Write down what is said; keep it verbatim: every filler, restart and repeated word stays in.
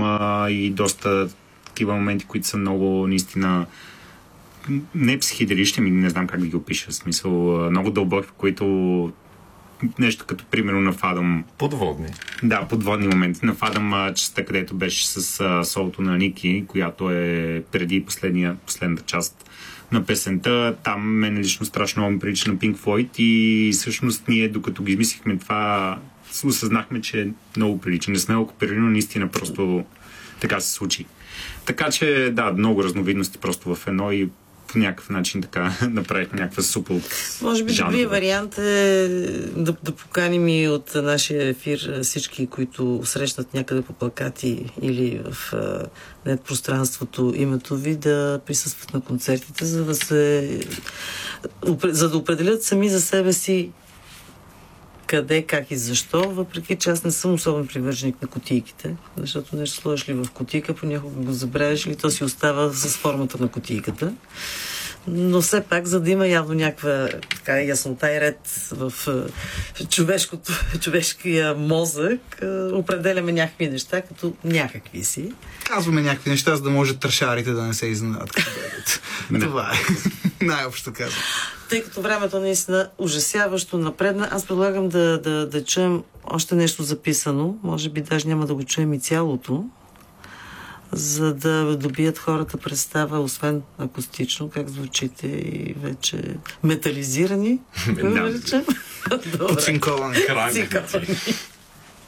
има и доста такива моменти, които са много наистина не психоделични, ми не знам как да ги опиша. В смисъл, много дълбоки, в които нещо като примерно на Фадъм. Подводни. Да, подводни моменти. На Фадъм частта, където беше с а, солото на Ники, която е преди последния, последната част на песента. Там мен лично страшно много ми прилича на Pink Floyd и всъщност ние, докато ги измислихме това, осъзнахме, че е много прилича. Не сме окуперили, но наистина просто така се случи. Така че, да, много разновидности просто в едно и по някакъв начин така направихме някаква супа от Може би жанрове. добрият вариант е да, да поканим и от нашия ефир всички, които срещнат някъде по плакати или в а, нет пространството името ви, да присъстват на концертите, за да се за да определят сами за себе си къде, как и защо, въпреки че аз не съм особен привърженик на кутийките, защото нещо сложиш ли в кутийка, понякога го забравиш или то си остава с формата на кутийката. Но все пак, за да има явно някаква така яснота и ред в човешкото, човешкия мозък, определяме някакви неща, като някакви си. Казваме някакви неща, за да може тършарите да не се изненадат. Това е. Най-общо казвам. Тъй като времето наистина ужасяващо напредна, аз предлагам да, да, да чуем още нещо записано. Може би даже няма да го чуем и цялото, за да добият хората представа, освен акустично, как звучите и вече метализирани. Да. Подцинковани. Подцинковани.